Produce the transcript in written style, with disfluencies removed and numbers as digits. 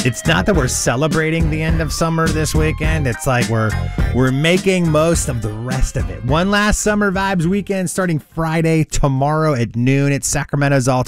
It's not that we're celebrating the end of summer this weekend. It's like we're making most of the rest of it. One last Summer Vibes weekend starting Friday tomorrow at noon at Sacramento's All